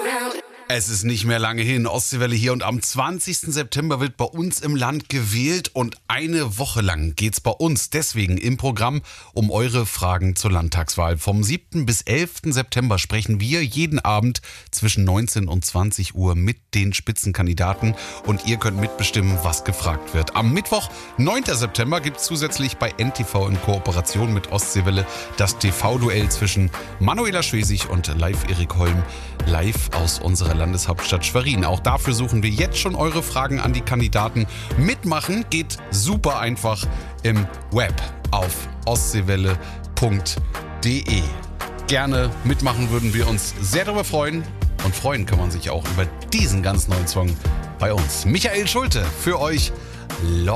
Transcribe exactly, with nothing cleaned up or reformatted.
Es ist nicht mehr lange hin, Ostseewelle hier, und am zwanzigsten September wird bei uns im Land gewählt und eine Woche lang geht's bei uns deswegen im Programm um eure Fragen zur Landtagswahl. Vom siebten bis elften September sprechen wir jeden Abend zwischen neunzehn und zwanzig Uhr mit den Spitzenkandidaten und ihr könnt mitbestimmen, was gefragt wird. Am Mittwoch, neunten September, gibt's zusätzlich bei N T V in Kooperation mit Ostseewelle das T V-Duell zwischen Manuela Schwesig und Live Erik Holm, live aus unserer Landeshauptstadt Schwerin. Auch dafür suchen wir jetzt schon eure Fragen an die Kandidaten. Mitmachen geht super einfach im Web auf ostseewelle punkt de. Gerne mitmachen, würden wir uns sehr darüber freuen. Und freuen kann man sich auch über diesen ganz neuen Song bei uns. Michael Schulte für euch.